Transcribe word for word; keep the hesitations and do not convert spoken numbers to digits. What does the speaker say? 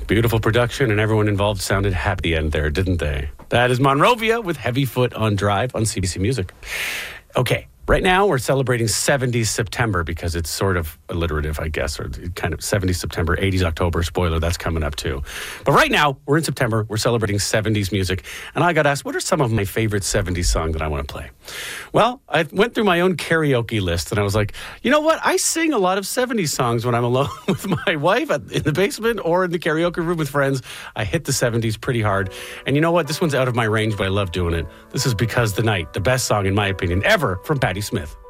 Beautiful production, and everyone involved sounded happy at the end there, didn't they? That is Monrovia with Heavy Foot on Drive on C B C Music. Okay. Right now, we're celebrating seventies September because it's sort of alliterative, I guess, or kind of seventies September, eighties October. Spoiler, that's coming up too. But right now, we're in September. We're celebrating seventies music. And I got asked, what are some of my favorite seventies songs that I want to play? Well, I went through my own karaoke list and I was like, you know what? I sing a lot of seventies songs when I'm alone with my wife in the basement or in the karaoke room with friends. I hit the seventies pretty hard. And you know what? This one's out of my range, but I love doing it. This is Because the Night, the best song, in my opinion, ever from Patti Smith.